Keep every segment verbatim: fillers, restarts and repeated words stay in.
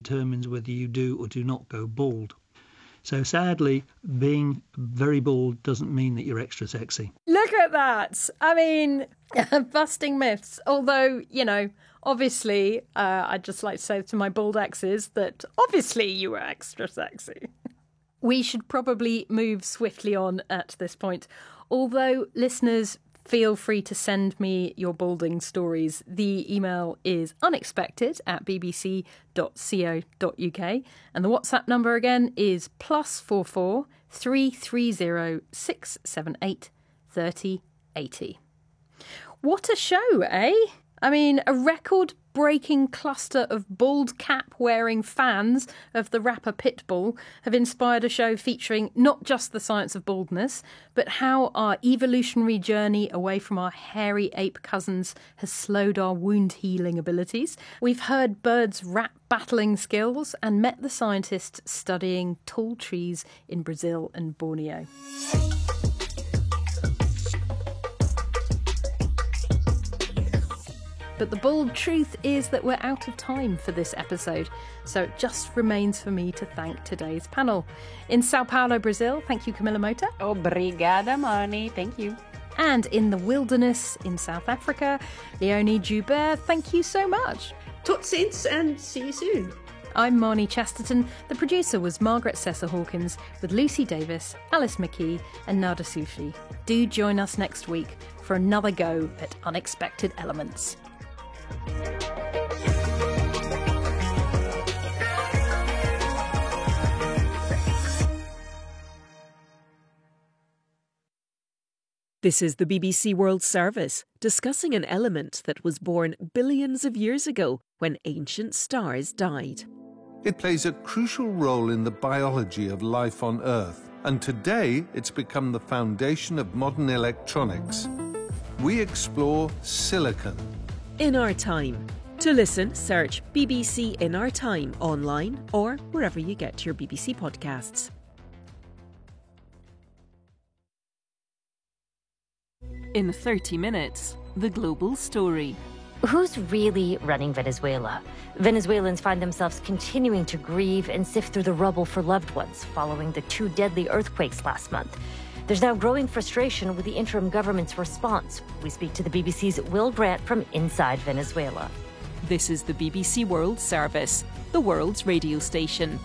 determines whether you do or do not go bald. So sadly, being very bald doesn't mean that you're extra sexy. Look at that. I mean, busting myths. Although, you know, obviously, uh, I'd just like to say to my bald exes that obviously you were extra sexy. We should probably move swiftly on at this point. Although, listeners, feel free to send me your balding stories. The email is unexpected at b b c dot co dot u k. And the WhatsApp number again is plus four four three three zero six seven eight thirty eighty. What a show, eh? I mean, a record-breaking cluster of bald cap-wearing fans of the rapper Pitbull have inspired a show featuring not just the science of baldness, but how our evolutionary journey away from our hairy ape cousins has slowed our wound-healing abilities. We've heard birds' rap battling skills and met the scientists studying tall trees in Brazil and Borneo. But the bald truth is that we're out of time for this episode, so it just remains for me to thank today's panel. In Sao Paulo, Brazil, thank you, Camilla Mota. Obrigada, Marnie. Thank you. And in the wilderness in South Africa, Leonie Joubert, thank you so much. Tot ziens and see you soon. I'm Marnie Chesterton. The producer was Margaret Sessa-Hawkins with Lucy Davis, Alice McKee and Nada Soufi. Do join us next week for another go at Unexpected Elements. This is the B B C World Service, discussing an element that was born billions of years ago when ancient stars died. It plays a crucial role in the biology of life on Earth, and today it's become the foundation of modern electronics. We explore silicon. In Our Time. To listen, search B B C In Our Time online or wherever you get your B B C podcasts. In thirty minutes, the global story. Who's really running Venezuela? Venezuelans find themselves continuing to grieve and sift through the rubble for loved ones following the two deadly earthquakes last month. There's now growing frustration with the interim government's response. We speak to the B B C's Will Grant from inside Venezuela. This is the B B C World Service, the world's radio station.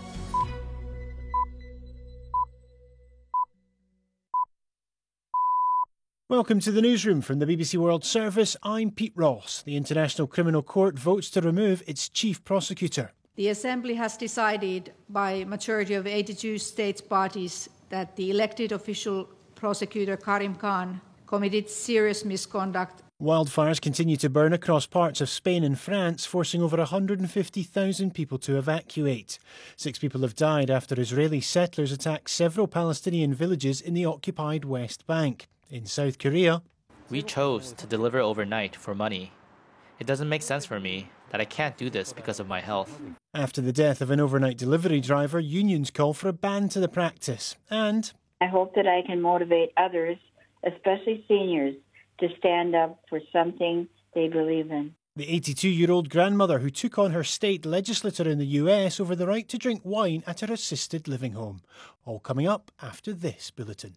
Welcome to the newsroom from the B B C World Service. I'm Pete Ross. The International Criminal Court votes to remove its chief prosecutor. The Assembly has decided by a majority of eighty-two states parties that the elected official prosecutor Karim Khan committed serious misconduct. Wildfires continue to burn across parts of Spain and France, forcing over one hundred fifty thousand people to evacuate. Six people have died after Israeli settlers attacked several Palestinian villages in the occupied West Bank. In South Korea, we chose to deliver overnight for money. It doesn't make sense for me that I can't do this because of my health. After the death of an overnight delivery driver, unions call for a ban to the practice. And I hope that I can motivate others, especially seniors, to stand up for something they believe in. The eighty-two-year-old grandmother who took on her state legislature in the U S over the right to drink wine at her assisted living home. All coming up after this bulletin.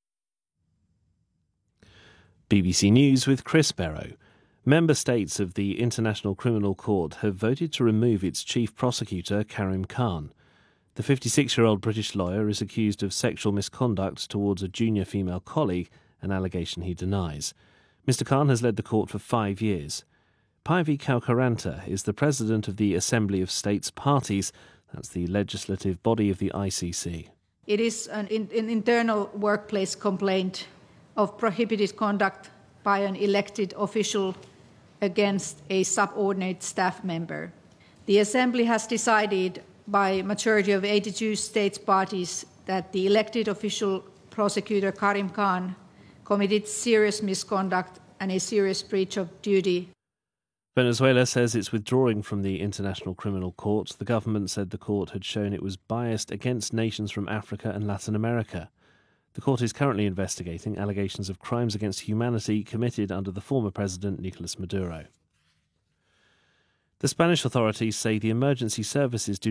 B B C News with Chris Barrow. Member states of the International Criminal Court have voted to remove its chief prosecutor, Karim Khan. The fifty-six-year-old British lawyer is accused of sexual misconduct towards a junior female colleague, an allegation he denies. Mister Khan has led the court for five years. Päivi Kaukaranta is the president of the Assembly of States Parties. That's the legislative body of the I C C. It is an, in, an internal workplace complaint of prohibited conduct by an elected official against a subordinate staff member. The Assembly has decided by a majority of eighty-two states parties that the elected official prosecutor Karim Khan committed serious misconduct and a serious breach of duty. Venezuela says it's withdrawing from the International Criminal Court. The government said the court had shown it was biased against nations from Africa and Latin America. The court is currently investigating allegations of crimes against humanity committed under the former president Nicolas Maduro. The Spanish authorities say the emergency services do